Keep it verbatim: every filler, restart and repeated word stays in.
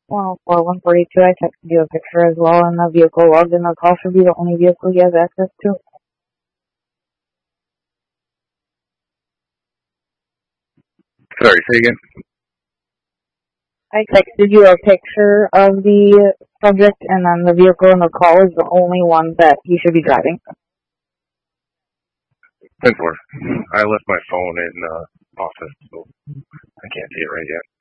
Well, for one forty-two, I texted you a picture as well, and the vehicle logged in the call should be the only vehicle he has access to. Sorry, say again? I texted you a picture of the subject, and then the vehicle in the call is the only one that he should be driving. ten four. I left my phone in the uh, office, so I can't see it right yet.